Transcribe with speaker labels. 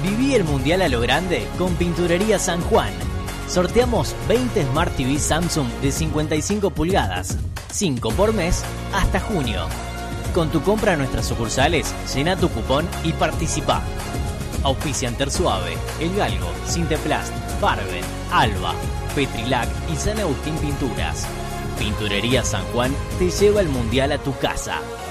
Speaker 1: Viví el Mundial a lo grande con Pinturería San Juan. Sorteamos 20 Smart TV Samsung de 55 pulgadas, 5 por mes hasta junio. Con tu compra en nuestras sucursales, llena tu cupón y participa. Auspician Tersuave, El Galgo, Sinteplast, Barben, Alba, Petrilac y San Agustín Pinturas. Pinturería San Juan te lleva el Mundial a tu casa.